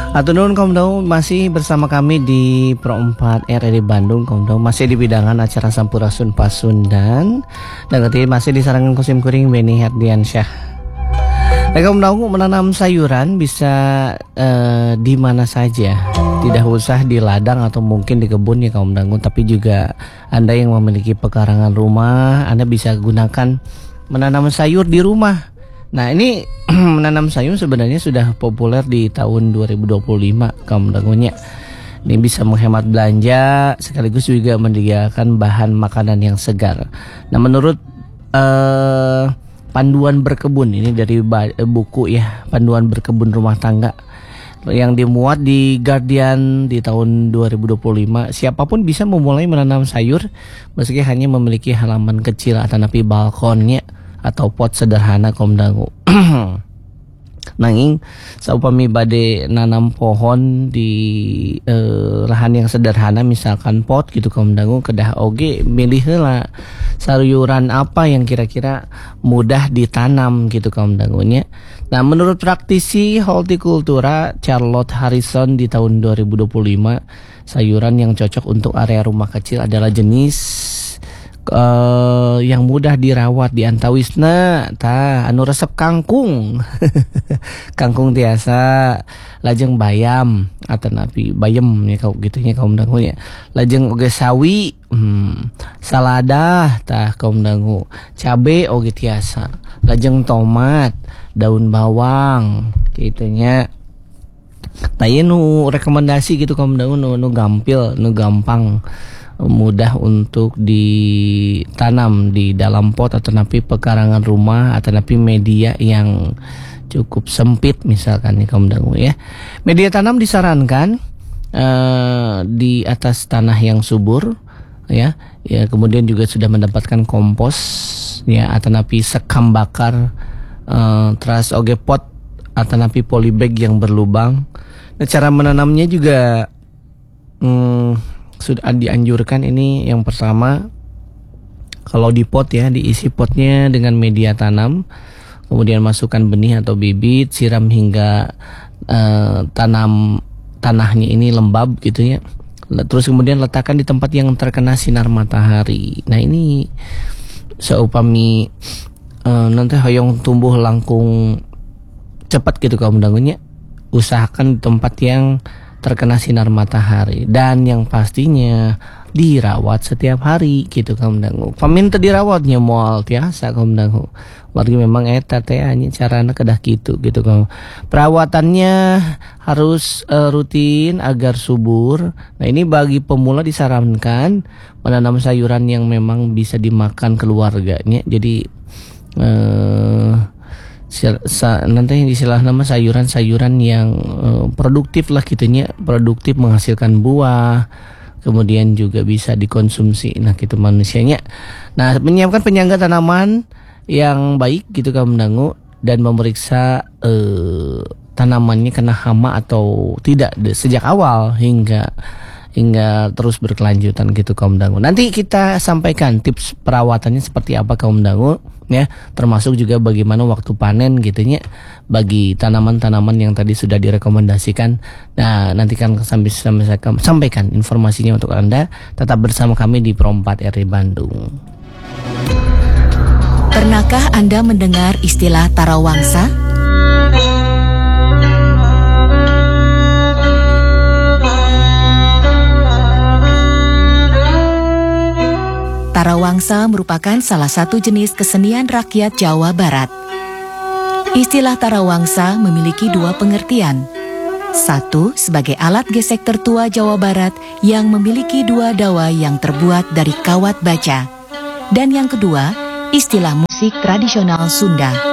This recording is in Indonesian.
Atur nuhun kaum daw, masih bersama kami di Pro 4 RRI Bandung kaum daw, masih di bidangan acara Sampurasun Pasundan dan ketika masih disarankan Kusim Kuring Beni Herdiansyah. Nah kaum daw, menanam sayuran bisa di mana saja, tidak usah di ladang atau mungkin di kebun ya kaum daw, tapi juga Anda yang memiliki pekarangan rumah, Anda bisa gunakan menanam sayur di rumah. Nah ini menanam sayur sebenarnya sudah populer di tahun 2025 kaum dangunya. Ini bisa menghemat belanja sekaligus juga menyediakan bahan makanan yang segar. Nah menurut panduan berkebun ini dari buku ya, panduan berkebun rumah tangga yang dimuat di Guardian di tahun 2025, siapapun bisa memulai menanam sayur meski hanya memiliki halaman kecil atau napi balkonnya atau pot sederhana kaum dangu. Nanging saupami bade nanam pohon di lahan yang sederhana misalkan pot gitu kaum dangu, kedah oge milih heula sayuran apa yang kira-kira mudah ditanam gitu kaum dangunya. Nah menurut praktisi hortikultura Charlotte Harrison di tahun 2025, sayuran yang cocok untuk area rumah kecil adalah jenis yang mudah dirawat di antawisna anu resep kangkung kangkung tiasa, lajeng bayam atau napi bayam ya kau gitunya kaum dangu ya, lajeng oge sawi, salada tah kaum dangu, cabe oge tiasa, lajeng tomat, daun bawang gitunya. Tanya nu rekomendasi gitu kaum dangu, nu gampil, nu gampang, mudah untuk ditanam di dalam pot atau napi pekarangan rumah atau napi media yang cukup sempit misalkan nih kaum dangu ya. Media tanam disarankan di atas tanah yang subur ya, kemudian juga sudah mendapatkan kompos ya atau napi sekam bakar, terus oge pot atau napi polybag yang berlubang. Nah, cara menanamnya juga sudah dianjurkan. Ini yang pertama, kalau di pot ya, diisi potnya dengan media tanam, kemudian masukkan benih atau bibit, siram hingga tanahnya ini lembab gitu ya. Terus kemudian letakkan di tempat yang terkena sinar matahari. Nah ini seupami nanti hoyong tumbuh langkung cepat gitu kaum dangunya, usahakan di tempat yang terkena sinar matahari dan yang pastinya dirawat setiap hari gitu kaum dangu. Paminta dirawatnya moal tiasa kaum dangu. Wargi memang eta teh nya carana kedah gitu kaum. Perawatannya harus rutin agar subur. Nah ini bagi pemula disarankan menanam sayuran yang memang bisa dimakan keluarganya. Jadi nanti yang istilah nama sayuran-sayuran yang produktif lah gitunya, produktif menghasilkan buah, kemudian juga bisa dikonsumsi. Nah gitu manusianya. Nah menyiapkan penyangga tanaman yang baik gitu kaum dangu dan memeriksa tanamannya kena hama atau tidak sejak awal hingga terus berkelanjutan gitu kaum dangu. Nanti kita sampaikan tips perawatannya seperti apa kaum dangu ya, termasuk juga bagaimana waktu panen gitunya bagi tanaman-tanaman yang tadi sudah direkomendasikan. Nah nanti kan sampai sampaikan informasinya untuk Anda. Tetap bersama kami di Pro 4 RRI Bandung. Pernahkah Anda mendengar istilah tarawangsa? Tarawangsa merupakan salah satu jenis kesenian rakyat Jawa Barat. Istilah tarawangsa memiliki dua pengertian. Satu, sebagai alat gesek tertua Jawa Barat yang memiliki dua dawai yang terbuat dari kawat baja. Dan yang kedua, istilah musik tradisional Sunda.